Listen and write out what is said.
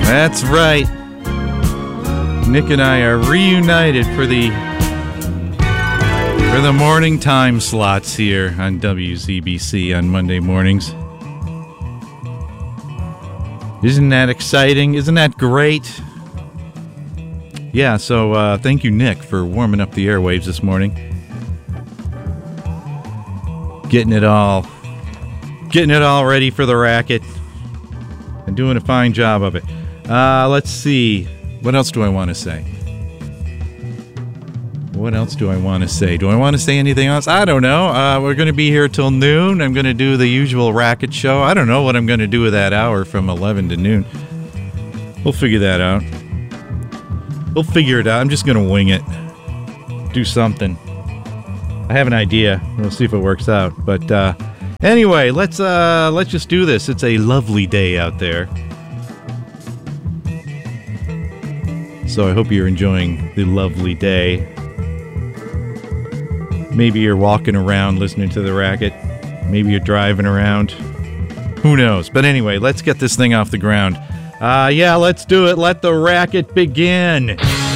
That's right. Nick and I are reunited for the morning time slots here on WZBC on Monday mornings. Isn't that exciting? Isn't that great? Yeah, so thank you, Nick, for warming up the airwaves this morning. Getting it all ready for the racket and doing a fine job of it. Let's see. What else do I want to say? Do I want to say anything else? I don't know. We're going to be here till noon. I'm going to do the usual racket show. I don't know what I'm going to do with that hour from 11 to noon. We'll figure that out. We'll figure it out. I'm just going to wing it. Do something. I have an idea. We'll see if it works out. But anyway, let's just do this. It's a lovely day out there. So I hope you're enjoying the lovely day. Maybe you're walking around listening to the racket. Maybe you're driving around. Who knows? But anyway, let's get this thing off the ground. Let's do it. Let the racket begin.